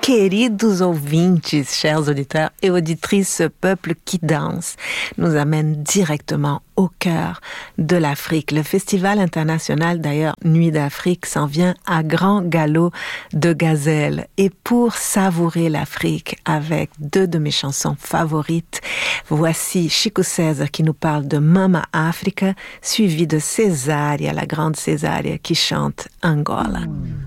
queridos ouvintes, chers auditeurs et auditrices, ce peuple qui danse nous amène directement au cœur de l'Afrique. Le Festival international, d'ailleurs, Nuit d'Afrique, s'en vient à grand galop de gazelles. Et pour savourer l'Afrique avec deux de mes chansons favorites, voici Chico César qui nous parle de Mama Africa, suivi de Cesária, la grande Cesária, qui chante Angola.